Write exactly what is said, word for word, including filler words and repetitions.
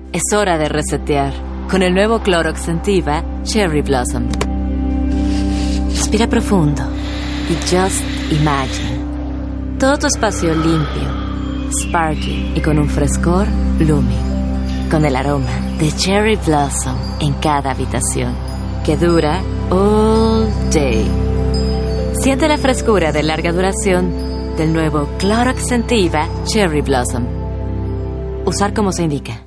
Es hora de resetear con el nuevo Clorox Scentiva Cherry Blossom. Respira profundo y just imagine todo tu espacio limpio, sparkly y con un frescor blooming, con el aroma de Cherry Blossom en cada habitación, que dura all day. Siente la frescura de larga duración del nuevo Clorox Scentiva Cherry Blossom. Usar como se indica.